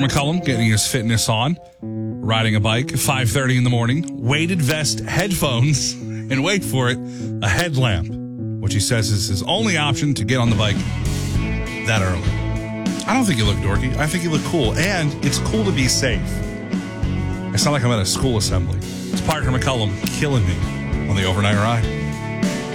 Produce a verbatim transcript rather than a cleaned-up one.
McCullum getting his fitness on, riding a bike, five thirty in the morning, weighted vest, headphones, and wait for it, a headlamp, which he says is his only option to get on the bike that early. I don't think you look dorky. I think you look cool, and it's cool to be safe. I sound like I'm at a school assembly. It's Parker McCullum killing me on the overnight ride.